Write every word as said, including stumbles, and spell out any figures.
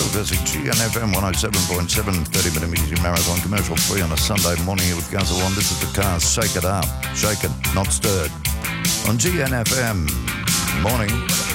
Visit G N F M one oh seven point seven, thirty minute music marathon, commercial free on a Sunday morning with Guzzle One. This is the cast. Shake it up. Shaken, not stirred. On G N F M. Morning.